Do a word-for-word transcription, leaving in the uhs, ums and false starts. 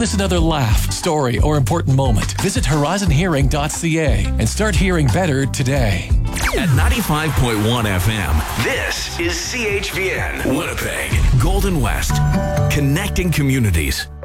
miss another laugh, story, or important moment. Visit horizon hearing dot c a and start hearing better today. At ninety-five point one F M, this is C H V N, Winnipeg, Golden West, connecting communities.